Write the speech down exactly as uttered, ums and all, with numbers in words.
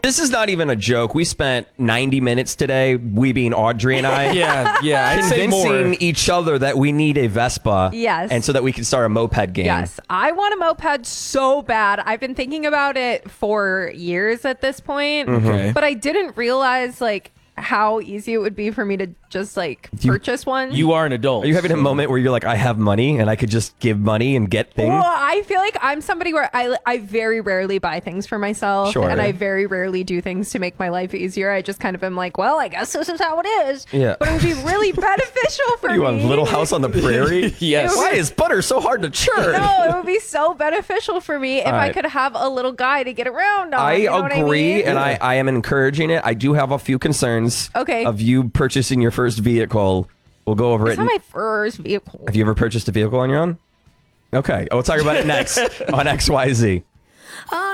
This is not even a joke. We spent ninety minutes today, we being Audrey and I, Yeah, yeah. I'd say more. convincing each other that we need a Vespa. Yes. And so that we can start a moped game. Yes, I want a moped so bad. I've been thinking about it for years at this point, Okay. but I didn't realize like how easy it would be for me to just like You- purchase one. You are an adult. Are you having a moment where you're like, I have money and I could just give money and get things? Well, I feel like I'm somebody where I, I very rarely buy things for myself, Sure. and I very rarely do things to make my life easier. I just kind of am like, well, I guess this is how it is. Yeah. But it would be really beneficial for Are you me. on Little House on the Prairie? Yes. Why is butter so hard to churn? No, it would be so beneficial for me if All I right. could have a little guy to get around on. I you know what agree, I mean? and I, I am encouraging it. I do have a few concerns Okay. of you purchasing your first vehicle. We'll go over It's it. not my first vehicle. Have you ever purchased a vehicle on your own? Okay. We'll talk about it next on X Y Z.